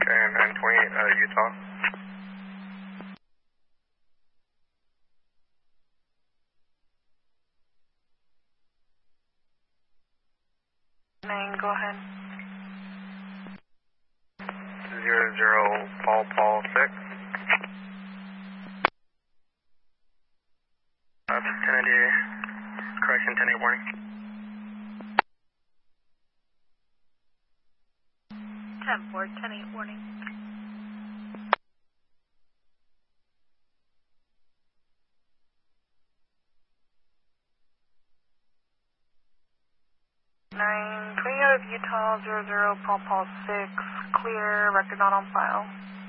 and 920 Utah. Go ahead. 00 Paul 6. That's 1080, correction 10-8 warning. 10-4, 10-8 warning. Out of Utah, 00 Paul 6, clear, record not on file.